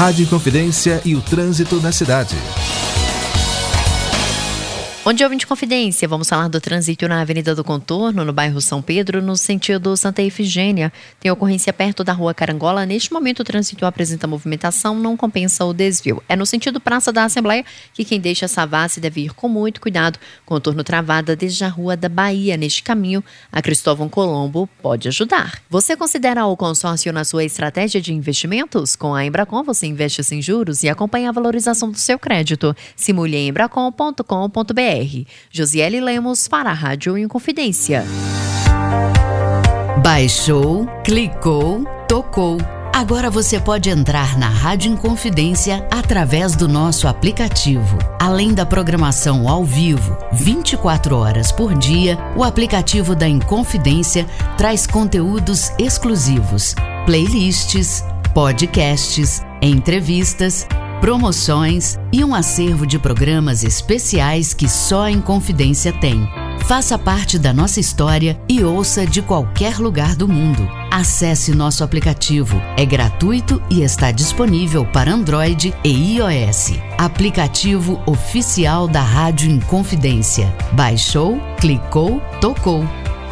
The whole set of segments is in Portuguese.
Rádio Inconfidência e o trânsito na cidade. Bom dia, ouvinte Confidência. Vamos falar do trânsito na Avenida do Contorno, no bairro São Pedro, no sentido Santa Efigênia. Tem ocorrência perto da Rua Carangola. Neste momento, o trânsito apresenta movimentação, não compensa o desvio. É no sentido Praça da Assembleia que quem deixa Savassi deve ir com muito cuidado. Contorno travada desde a Rua da Bahia. Neste caminho, a Cristóvão Colombo pode ajudar. Você considera o consórcio na sua estratégia de investimentos? Com a Embracon, você investe sem juros e acompanha a valorização do seu crédito. Simule em embracon.com.br. Josiele Lemos para a Rádio Inconfidência. Baixou, clicou, tocou. Agora você pode entrar na Rádio Inconfidência através do nosso aplicativo. Além da programação ao vivo, 24 horas por dia, o aplicativo da Inconfidência traz conteúdos exclusivos, playlists, podcasts, entrevistas, promoções e um acervo de programas especiais que só a Inconfidência tem. Faça parte da nossa história e ouça de qualquer lugar do mundo. Acesse nosso aplicativo. É gratuito e está disponível para Android e iOS. Aplicativo oficial da Rádio Inconfidência. Baixou, clicou, tocou.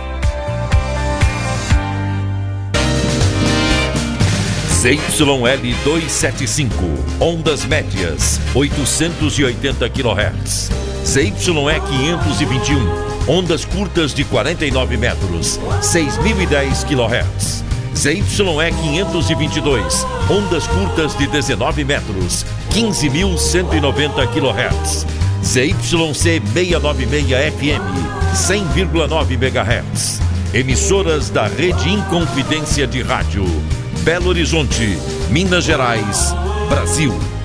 ZYL 275, ondas médias, 880 kHz. ZYE 521, ondas curtas de 49 metros, 6.010 kHz. ZYE 522, ondas curtas de 19 metros, 15.190 kHz. ZYC 696 FM, 100,9 MHz. Emissoras da Rede Inconfidência de Rádio. Belo Horizonte, Minas Gerais, Brasil.